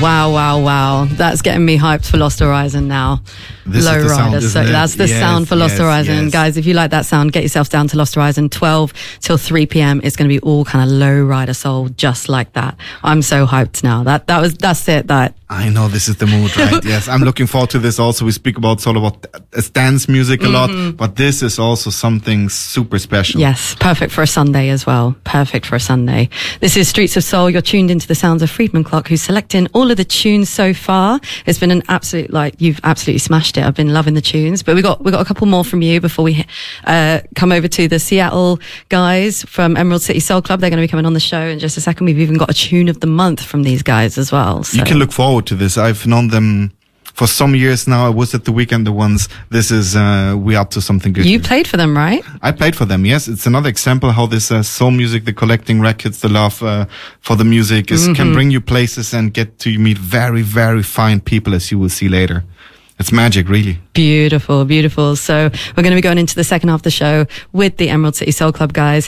Wow. That's getting me hyped for Lost Horizon now. This Low is the Rider. sound, So that's the sound for Lost Horizon. Yes. Guys, if you like that sound, get yourself down to Lost Horizon 12 till 3 p.m. It's going to be all kind of Low Rider soul, just like that. I'm so hyped now. That's it. I know this is the mood, right? Yes, I'm looking forward to this also. We speak about dance music a lot, but this is also something super special. Yes, perfect for a Sunday as well. Perfect for a Sunday. This is Streets of Soul. You're tuned into the sounds of Friedman Clark, who's selecting all of the tunes so far. It's been an absolute, you've absolutely smashed it. I've been loving the tunes, but we got a couple more from you before we come over to the Seattle guys from Emerald City Soul Club. They're going to be coming on the show in just a second. We've even got a tune of the month from these guys as well. So. You can look forward to this. I've known them for some years now. I was at the Weekend once. This is we're up to something good. You played for them, right? I played for them. Yes, it's another example how this soul music, the collecting records, the love for the music can bring you places and get to meet very, very fine people, as you will see later. It's magic, really. Beautiful. So we're going to be going into the second half of the show with the Emerald City Soul Club guys.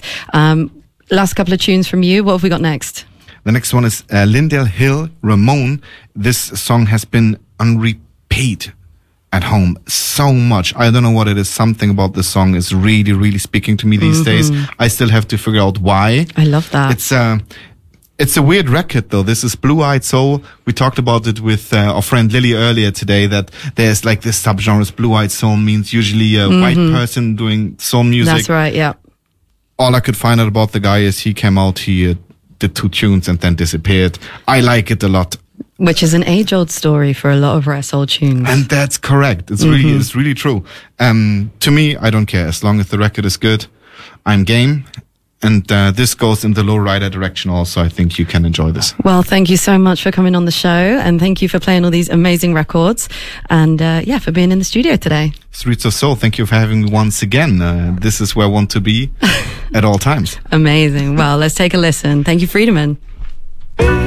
Last couple of tunes from you. What have we got next? The next one is Lindell Hill, Ramon. This song has been on repeat at home so much. I don't know what it is. Something about the song is really, really speaking to me these days. I still have to figure out why. I love that. It's a weird record, though. This is Blue-Eyed Soul. We talked about it with our friend Lily earlier today, that there's like this subgenre. Blue-Eyed Soul means usually a white person doing soul music. That's right, yeah. All I could find out about the guy is he came out, he did 2 tunes and then disappeared. I like it a lot. Which is an age-old story for a lot of rare soul tunes. And that's correct. It's really true. To me, I don't care. As long as the record is good, I'm game. And this goes in the Low Rider direction also. I think you can enjoy this. Well, thank you so much for coming on the show. And thank you for playing all these amazing records. And for being in the studio today. Streets of Soul, thank you for having me once again. This is where I want to be at all times. Amazing. Well, let's take a listen. Thank you, Friedemann.